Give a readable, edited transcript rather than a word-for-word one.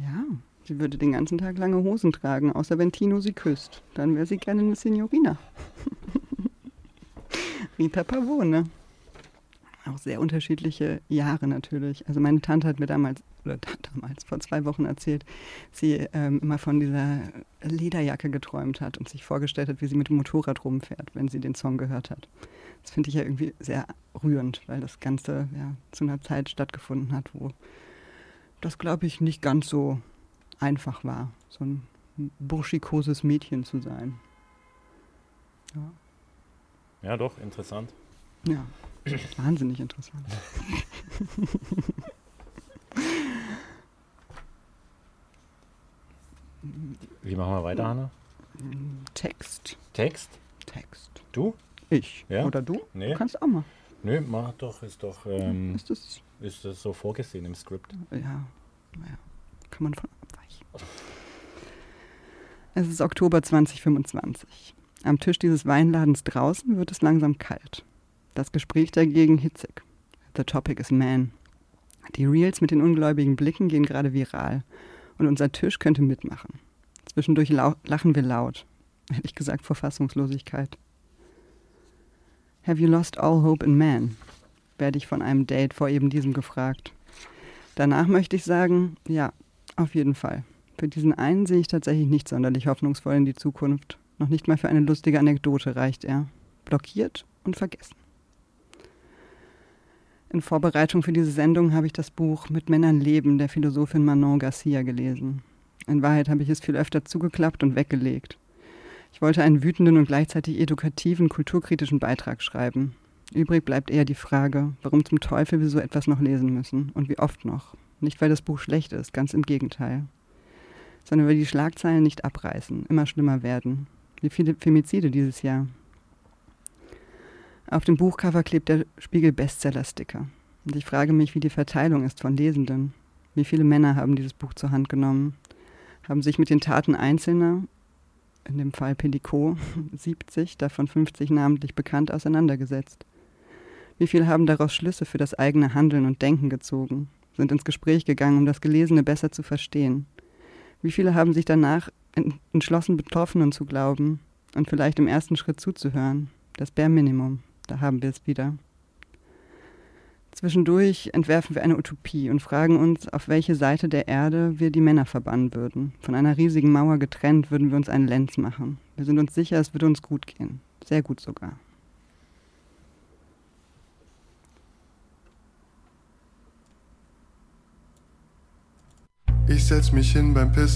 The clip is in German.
Ja, sie würde den ganzen Tag lange Hosen tragen, außer wenn Tino sie küsst. Dann wäre sie gerne eine Signorina. Rita Pavone. Auch sehr unterschiedliche Jahre natürlich. Also meine Tante hat mir damals vor 2 Wochen erzählt, sie immer von dieser Lederjacke geträumt hat und sich vorgestellt hat, wie sie mit dem Motorrad rumfährt, wenn sie den Song gehört hat. Das finde ich ja irgendwie sehr rührend, weil das Ganze ja zu einer Zeit stattgefunden hat, wo das, glaube ich, nicht ganz so einfach war, so ein burschikoses Mädchen zu sein. Ja, Ja, doch, interessant. ja. Wahnsinnig interessant. Wie machen wir weiter, Hanna? Text. Text? Text. Du? Ich. Ja? Oder du? Nee. Du kannst auch mal. Nö, mach doch, ist Ist das so vorgesehen im Skript? ja, naja, kann man von abweichen. Es ist Oktober 2025. Am Tisch dieses Weinladens draußen wird es langsam kalt. Das Gespräch dagegen hitzig. The topic is man. Die Reels mit den ungläubigen Blicken gehen gerade viral. Und unser Tisch könnte mitmachen. Zwischendurch lachen wir laut. Ehrlich gesagt vor Fassungslosigkeit. Have you lost all hope in man? Werde ich von einem Date vor eben diesem gefragt. Danach möchte ich sagen, ja, auf jeden Fall. Für diesen einen sehe ich tatsächlich nicht sonderlich hoffnungsvoll in die Zukunft. Noch nicht mal für eine lustige Anekdote reicht er. Blockiert und vergessen. In Vorbereitung für diese Sendung habe ich das Buch Mit Männern leben der Philosophin Manon Garcia gelesen. In Wahrheit habe ich es viel öfter zugeklappt und weggelegt. Ich wollte einen wütenden und gleichzeitig edukativen, kulturkritischen Beitrag schreiben. Übrig bleibt eher die Frage, warum zum Teufel wir so etwas noch lesen müssen und wie oft noch. Nicht, weil das Buch schlecht ist, ganz im Gegenteil. Sondern weil die Schlagzeilen nicht abreißen, immer schlimmer werden. Wie viele Femizide dieses Jahr. Auf dem Buchcover klebt der Spiegel-Bestseller-Sticker. Und ich frage mich, wie die Verteilung ist von Lesenden. Wie viele Männer haben dieses Buch zur Hand genommen? Haben sich mit den Taten Einzelner, in dem Fall Pellicot, 70, davon 50 namentlich bekannt, auseinandergesetzt? Wie viele haben daraus Schlüsse für das eigene Handeln und Denken gezogen? Sind ins Gespräch gegangen, um das Gelesene besser zu verstehen? Wie viele haben sich danach entschlossen, Betroffenen zu glauben und vielleicht im ersten Schritt zuzuhören? Das Bare Minimum. Da haben wir es wieder. Zwischendurch entwerfen wir eine Utopie und fragen uns, auf welche Seite der Erde wir die Männer verbannen würden. Von einer riesigen Mauer getrennt würden wir uns einen Lenz machen. Wir sind uns sicher, es würde uns gut gehen. Sehr gut sogar. Ich setz mich hin beim Pissen.